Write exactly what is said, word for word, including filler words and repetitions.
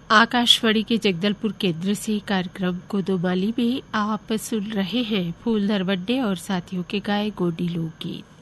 आकाशवाणी के जगदलपुर केंद्र से कार्यक्रम गोदोमाली में आप सुन रहे हैं फूलधर बड्डे और साथियों के गाए गोडी लोकगीत।